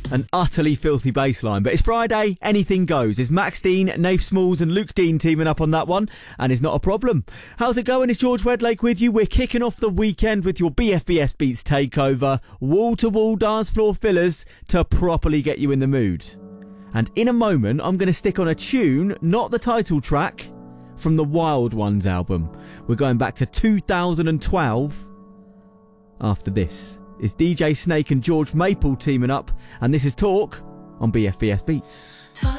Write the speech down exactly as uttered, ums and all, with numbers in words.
An utterly filthy bass line. But it's Friday, anything goes. It's Max Dean, Nath Smalls and Luke Dean teaming up on that one, and it's not a problem. How's it going? It's George Wedlake with you. We're kicking off the weekend with your B F B S Beats takeover, wall-to-wall dance floor fillers to properly get you in the mood. And in a moment, I'm going to stick on a tune, not the title track, from the Wild Ones album. We're going back to two thousand twelve. After this is D J Snake and George Maple teaming up, and this is Talk on B F B S Beats. Talk.